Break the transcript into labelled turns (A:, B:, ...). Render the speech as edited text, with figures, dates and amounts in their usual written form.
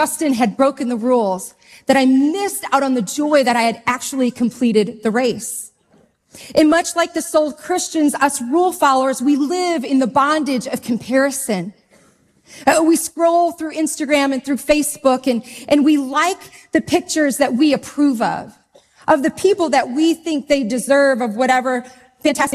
A: Justin had broken the rules, that I missed out on the joy that I had actually completed the race. And much like the soul Christians, us rule followers, we live in the bondage of comparison. We scroll through Instagram and through Facebook and we like the pictures that we approve of the people that we think they deserve, of whatever fantastic